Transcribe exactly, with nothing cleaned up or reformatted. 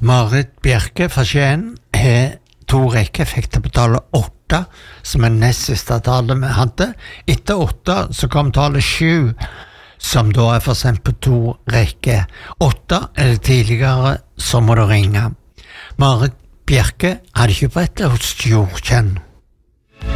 Marit Bjerke fra Skien har to rekker, fikk til å betale åtte, som er nest siste tallet vi hadde. Etter åtte så kom tallet sju, som da er for eksempel to rekker. Åtte eller tidligere, så må du ringe. Marit Bjerke hadde ikke brettet hos Jorkjenn.